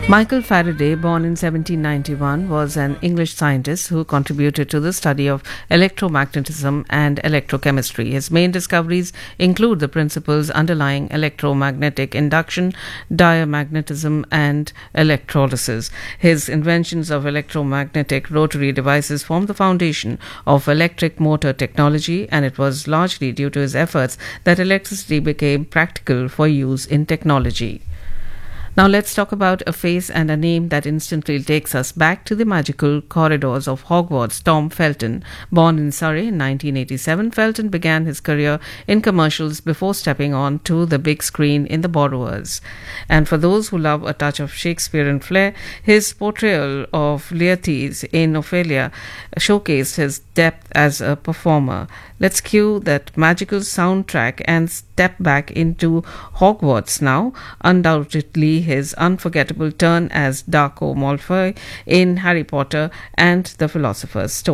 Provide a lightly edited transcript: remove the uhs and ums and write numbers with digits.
Michael Faraday, born in 1791, was an English scientist who contributed to the study of electromagnetism and electrochemistry. His main discoveries include the principles underlying electromagnetic induction, diamagnetism, and electrolysis. His inventions of electromagnetic rotary devices formed the foundation of electric motor technology, and it was largely due to his efforts that electricity became practical for use in technology. Now let's talk about a face and a name that instantly takes us back to the magical corridors of Hogwarts. Tom Felton. Born in Surrey in 1987, Felton began his career in commercials before stepping on to the big screen in The Borrowers. And for those who love a touch of Shakespearean flair, his portrayal of Laertes in Ophelia showcased his depth as a performer. Let's cue that magical soundtrack and step back into Hogwarts now. Undoubtedly, his unforgettable turn as Draco Malfoy in Harry Potter and the Philosopher's Stone.